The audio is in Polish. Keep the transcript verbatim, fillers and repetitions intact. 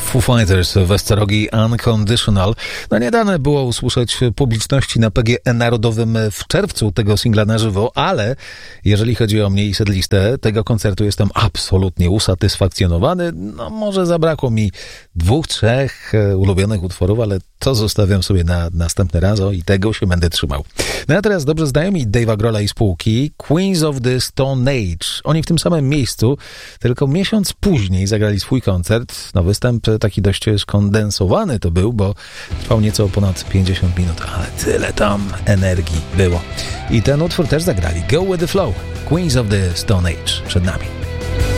Foo Fighters, Westerrogi Unconditional. No nie dane było usłyszeć publiczności na P G E Narodowym w czerwcu tego singla na żywo, ale jeżeli chodzi o mnie i setlistę tego koncertu, jestem absolutnie usatysfakcjonowany. No może zabrakło mi dwóch, trzech ulubionych utworów, ale to zostawiam sobie na następny raz, o, i tego się będę trzymał. No a teraz dobrze znajomi Dave'a Grohla i spółki Queens of the Stone Age. Oni w tym samym miejscu, tylko miesiąc później zagrali swój koncert. No występ taki dość skondensowany to był, bo trwał nieco ponad pięćdziesiąt minut, ale tyle tam energii było. I ten utwór też zagrali. Go with the flow. Queens of the Stone Age przed nami.